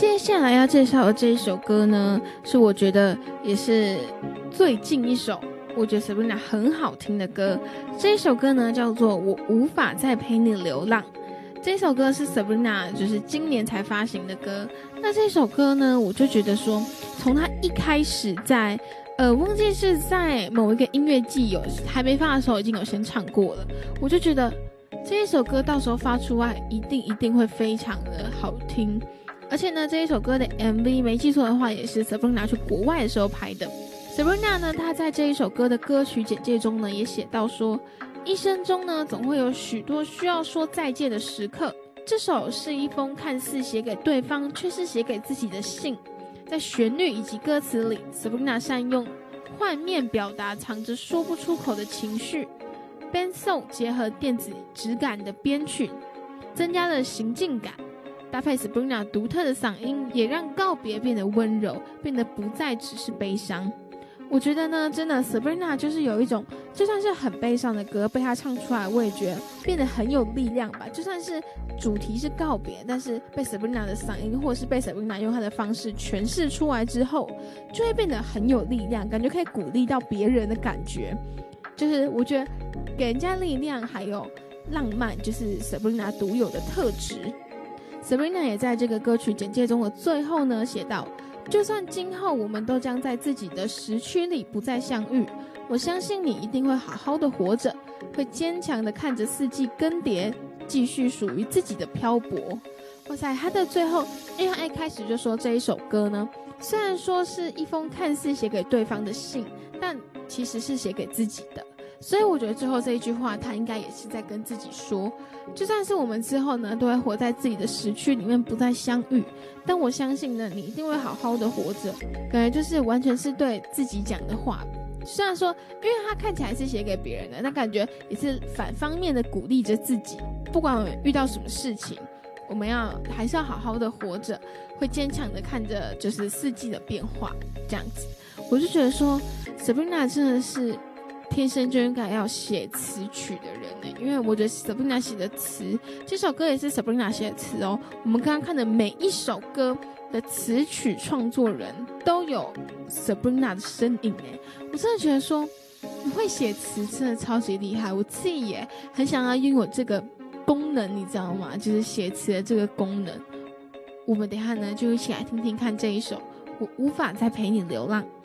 接下来要介绍的这一首歌呢，是我觉得也是最近一首我觉得 Sabrina 很好听的歌。这一首歌呢叫做《我无法再陪你流浪》。这首歌是 Sabrina 就是今年才发行的歌。那这首歌呢，我就觉得说，从他一开始在忘记是在某一个音乐季还没发的时候已经有先唱过了，我就觉得这一首歌到时候发出来一定会非常的好听。而且呢，这一首歌的 MV 没记错的话也是 Sabrina 去国外的时候拍的。Sabrina 呢，她在这一首歌的歌曲简介中呢也写到说，一生中呢总会有许多需要说再见的时刻，这首是一封看似写给对方却是写给自己的信。在旋律以及歌词里， Sabrina 善用换面表达藏着说不出口的情绪， Benzo 结合电子质感的编曲增加了行进感，搭配 Sabrina 独特的嗓音，也让告别变得温柔，变得不再只是悲伤。我觉得呢，真的 Sabrina 就是有一种，就算是很悲伤的歌被她唱出来，我也觉得变得很有力量吧。就算是主题是告别，但是被 Sabrina 的嗓音或者是被 Sabrina 用她的方式诠释出来之后，就会变得很有力量，感觉可以鼓励到别人的感觉。就是我觉得给人家力量还有浪漫，就是 Sabrina 独有的特质。Sabrina 也在这个歌曲简介中的最后呢写道，就算今后我们都将在自己的时区里不再相遇，我相信你一定会好好的活着，会坚强的看着四季更迭，继续属于自己的漂泊。哇塞，他的最后，因为他一开始就说这一首歌呢，虽然说是一封看似写给对方的信，但其实是写给自己的。所以我觉得最后这一句话他应该也是在跟自己说，就算是我们之后呢都会活在自己的时区里面不再相遇，但我相信呢你一定会好好的活着。感觉就是完全是对自己讲的话，虽然说因为他看起来是写给别人的，但感觉也是反方面的鼓励着自己，不管我们遇到什么事情，我们还是要好好的活着，会坚强的看着就是四季的变化这样子。我就觉得说 Sabrina 真的是天生就应该要写词曲的人呢，因为我觉得 Sabrina 写的词，这首歌也是 Sabrina 写的词哦。我们刚刚看的每一首歌的词曲创作人都有 Sabrina 的身影耶，我真的觉得说你会写词真的超级厉害，我自己也很想要拥有这个功能，你知道吗？就是写词的这个功能。我们等一下呢就一起来听听看这一首《我无法再陪你流浪》。